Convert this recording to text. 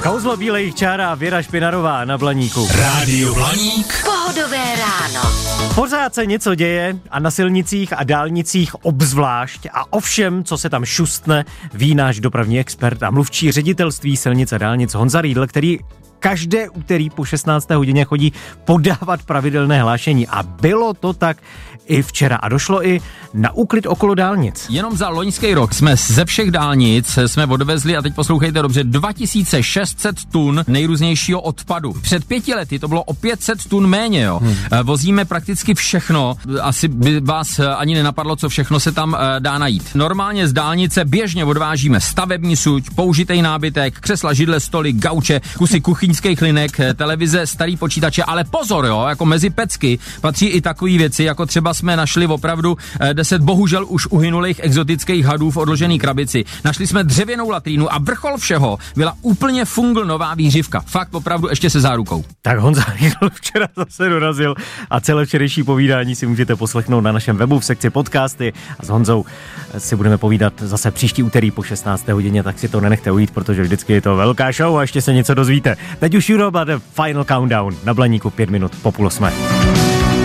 Kouzlo bílejch čár a Věra Špinarová na Blaníku. Rádio Blaník. Pohodové ráno. Pořád se něco děje a na silnicích a dálnicích obzvlášť a o všem, co se tam šustne, ví náš dopravní expert a mluvčí ředitelství silnic a dálnic Honza Riedl, který každé úterý po 16. hodině chodí podávat pravidelné hlášení a bylo to tak i včera a došlo i na úklid okolo dálnic. Jenom za loňský rok jsme ze všech dálnic odvezli, a teď poslouchejte dobře, 2600 tun nejrůznějšího odpadu. Před 5 lety to bylo o 500 tun méně, jo. Vozíme prakticky všechno, asi by vás ani nenapadlo, co všechno se tam dá najít. Normálně z dálnice běžně odvážíme stavební suť, použitej nábytek, křesla, židle, stoly, gauče, kusy kuchyňských linek, televize, starý počítače, ale pozor, jo, jako mezi pecky patří i takové věci, jako třeba jsme našli opravdu 10 bohužel už uhynulých exotických hadů v odložený krabici. Našli jsme dřevěnou latrínu a vrchol všeho byla úplně fungl nová výřivka. Fakt opravdu ještě se zárukou. Tak Honza Riedl včera zase dorazil a celé včerejší povídání si můžete poslechnout na našem webu v sekci podcasty a s Honzou si budeme povídat zase příští úterý po 16. hodině, tak si to nenechte ujít, protože vždycky je to velká show a ještě se něco dozvíte. Teď už Europe a The Final Countdown na Blaníku 5 minut po 7:30.